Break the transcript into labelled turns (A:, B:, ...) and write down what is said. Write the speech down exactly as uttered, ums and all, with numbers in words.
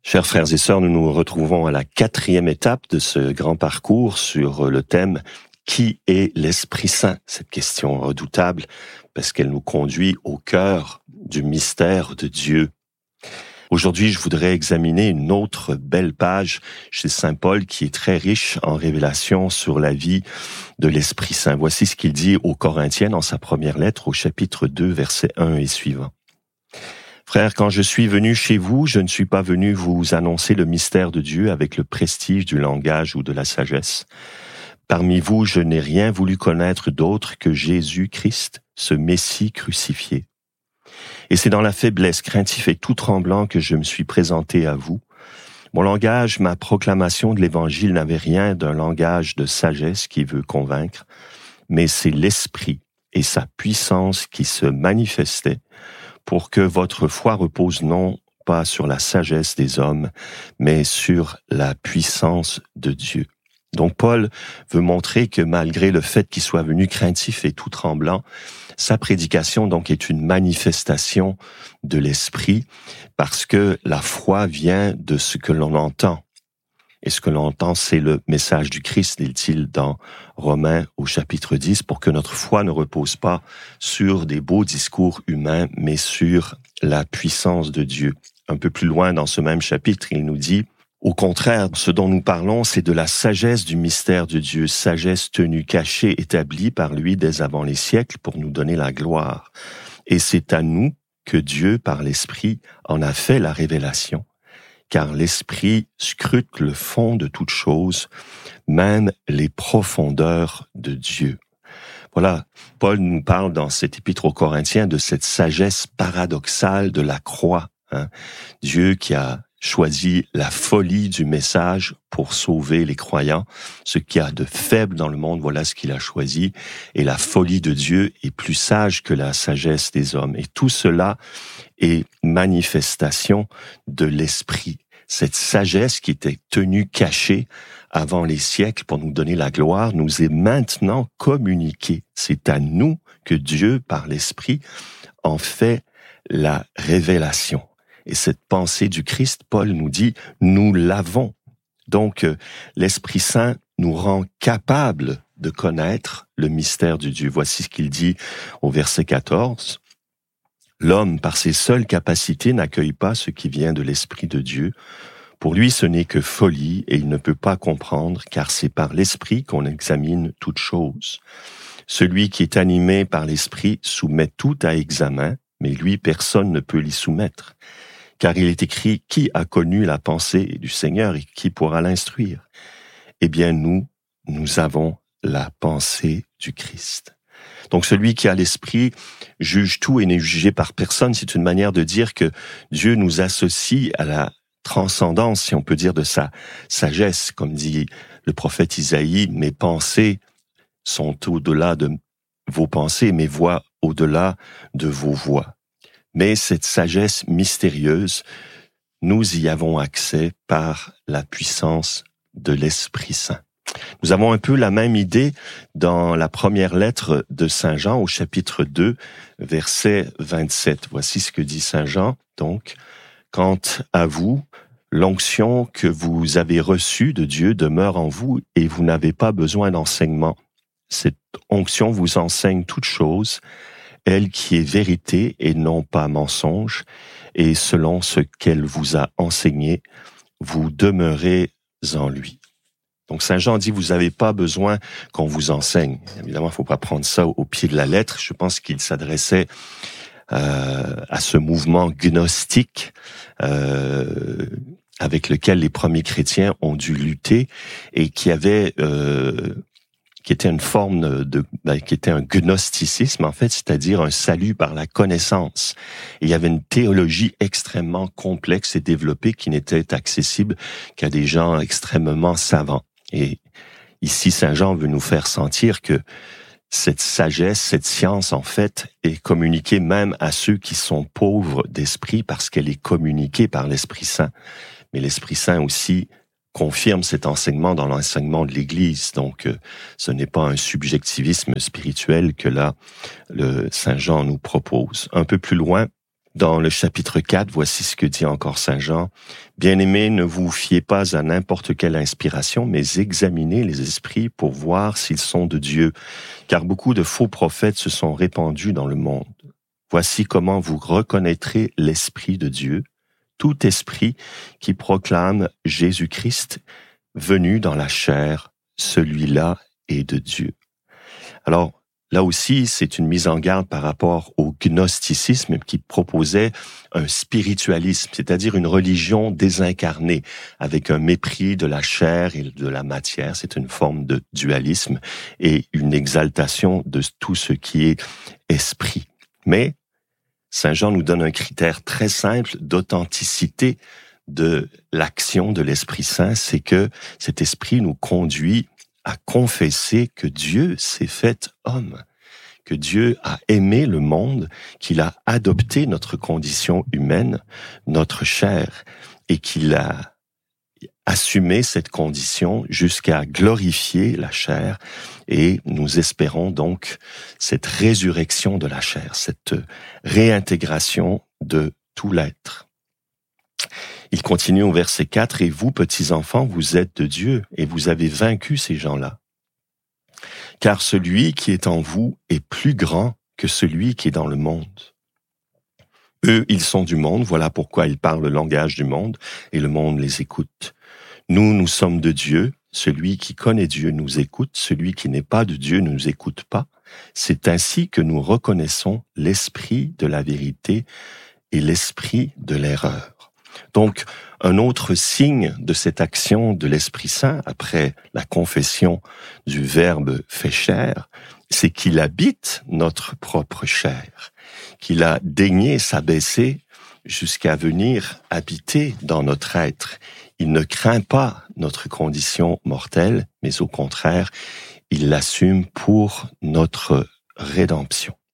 A: Chers frères et sœurs, nous nous retrouvons à la quatrième étape de ce grand parcours sur le thème « Qui est l'Esprit Saint ?» Cette question redoutable parce qu'elle nous conduit au cœur du mystère de Dieu. Aujourd'hui, je voudrais examiner une autre belle page chez Saint Paul qui est très riche en révélations sur la vie de l'Esprit Saint. Voici ce qu'il dit aux Corinthiens dans sa première lettre au chapitre deux, versets un et suivants. Frères, quand je suis venu chez vous, je ne suis pas venu vous annoncer le mystère de Dieu avec le prestige du langage ou de la sagesse. Parmi vous, je n'ai rien voulu connaître d'autre que Jésus-Christ, ce Messie crucifié. Et c'est dans la faiblesse, craintif et tout tremblant que je me suis présenté à vous. Mon langage, ma proclamation de l'Évangile n'avait rien d'un langage de sagesse qui veut convaincre, mais c'est l'Esprit et sa puissance qui se manifestaient pour que votre foi repose non pas sur la sagesse des hommes, mais sur la puissance de Dieu. Donc Paul veut montrer que malgré le fait qu'il soit venu craintif et tout tremblant, sa prédication donc est une manifestation de l'Esprit, parce que la foi vient de ce que l'on entend. Et ce que l'on entend, c'est le message du Christ, dit-il dans Romains au chapitre dix, pour que notre foi ne repose pas sur des beaux discours humains, mais sur la puissance de Dieu. Un peu plus loin dans ce même chapitre, il nous dit, au contraire, ce dont nous parlons, c'est de la sagesse du mystère de Dieu, sagesse tenue cachée, établie par lui dès avant les siècles pour nous donner la gloire. Et c'est à nous que Dieu, par l'Esprit, en a fait la révélation. Car l'Esprit scrute le fond de toute chose, même les profondeurs de Dieu. Voilà, Paul nous parle dans cet épître aux Corinthiens de cette sagesse paradoxale de la croix. Hein. Dieu qui a choisi la folie du message pour sauver les croyants. Ce qu'il y a de faible dans le monde, voilà ce qu'il a choisi. Et la folie de Dieu est plus sage que la sagesse des hommes. Et tout cela est manifestation de l'Esprit. Cette sagesse qui était tenue cachée avant les siècles pour nous donner la gloire, nous est maintenant communiquée. C'est à nous que Dieu, par l'Esprit, en fait la révélation. Et cette pensée du Christ, Paul nous dit, nous l'avons. Donc, l'Esprit Saint nous rend capables de connaître le mystère de Dieu. Voici ce qu'il dit au verset quatorze. L'homme, par ses seules capacités, n'accueille pas ce qui vient de l'Esprit de Dieu. Pour lui, ce n'est que folie et il ne peut pas comprendre, car c'est par l'Esprit qu'on examine toute chose. Celui qui est animé par l'Esprit soumet tout à examen, mais lui, personne ne peut l'y soumettre. Car il est écrit, qui a connu la pensée du Seigneur et qui pourra l'instruire? Eh bien, nous, nous avons la pensée du Christ. Donc, celui qui a l'Esprit juge tout et n'est jugé par personne. C'est une manière de dire que Dieu nous associe à la transcendance, si on peut dire, de sa sagesse. Comme dit le prophète Isaïe, mes pensées sont au-delà de vos pensées, mes voix au-delà de vos voix. Mais cette sagesse mystérieuse, nous y avons accès par la puissance de l'Esprit Saint. Nous avons un peu la même idée dans la première lettre de Saint Jean au chapitre deux, verset vingt-sept. Voici ce que dit Saint Jean. Donc, quant à vous, l'onction que vous avez reçue de Dieu demeure en vous et vous n'avez pas besoin d'enseignement. Cette onction vous enseigne toutes choses, elle qui est vérité et non pas mensonge, et selon ce qu'elle vous a enseigné, vous demeurez en lui. Donc Saint Jean dit, vous n'avez pas besoin qu'on vous enseigne. Évidemment, il ne faut pas prendre ça au pied de la lettre. Je pense qu'il s'adressait euh, à ce mouvement gnostique euh, avec lequel les premiers chrétiens ont dû lutter et qui avait... Euh, qui était une forme de, ben, qui était un gnosticisme, en fait, c'est-à-dire un salut par la connaissance. Et il y avait une théologie extrêmement complexe et développée qui n'était accessible qu'à des gens extrêmement savants. Et ici, Saint Jean veut nous faire sentir que cette sagesse, cette science, en fait, est communiquée même à ceux qui sont pauvres d'esprit parce qu'elle est communiquée par l'Esprit Saint. Mais l'Esprit Saint aussi confirme cet enseignement dans l'enseignement de l'Église. Donc, euh, ce n'est pas un subjectivisme spirituel que là, le Saint Jean nous propose. Un peu plus loin, Dans le chapitre quatre, voici ce que dit encore Saint Jean. « Bien-aimés, ne vous fiez pas à n'importe quelle inspiration, mais examinez les esprits pour voir s'ils sont de Dieu, car beaucoup de faux prophètes se sont répandus dans le monde. Voici comment vous reconnaîtrez l'Esprit de Dieu, tout esprit qui proclame Jésus-Christ venu dans la chair, celui-là est de Dieu. » Alors, là aussi, c'est une mise en garde par rapport au gnosticisme qui proposait un spiritualisme, c'est-à-dire une religion désincarnée, avec un mépris de la chair et de la matière. C'est une forme de dualisme et une exaltation de tout ce qui est esprit. Mais Saint Jean nous donne un critère très simple d'authenticité de l'action de l'Esprit Saint, c'est que cet esprit nous conduit à confesser que Dieu s'est fait homme, que Dieu a aimé le monde, qu'il a adopté notre condition humaine, notre chair, et qu'il a assumé cette condition jusqu'à glorifier la chair. Et nous espérons donc cette résurrection de la chair, cette réintégration de tout l'être. Il continue au verset quatre, « Et vous, petits enfants, vous êtes de Dieu, et vous avez vaincu ces gens-là. Car celui qui est en vous est plus grand que celui qui est dans le monde. Eux, ils sont du monde, voilà pourquoi ils parlent le langage du monde, et le monde les écoute. Nous, nous sommes de Dieu, celui qui connaît Dieu nous écoute, celui qui n'est pas de Dieu ne nous écoute pas. C'est ainsi que nous reconnaissons l'esprit de la vérité et l'esprit de l'erreur. » Donc, un autre signe de cette action de l'Esprit Saint, après la confession du Verbe fait chair, c'est qu'il habite notre propre chair, qu'il a daigné s'abaisser jusqu'à venir habiter dans notre être. Il ne craint pas notre condition mortelle, mais au contraire, il l'assume pour notre rédemption.